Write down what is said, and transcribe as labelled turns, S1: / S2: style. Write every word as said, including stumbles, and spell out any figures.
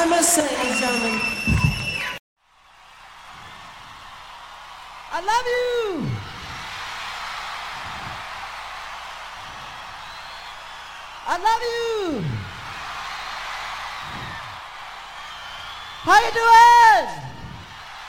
S1: I must say, ladies and gentlemen, I love you. I love you. How you doing?